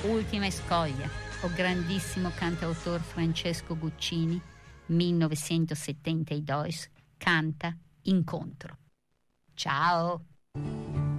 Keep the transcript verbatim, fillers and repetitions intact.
Ultima escolha, o grandissimo cantautor Francesco Guccini, millenovecentosettantadue, canta Incontro. Ciao!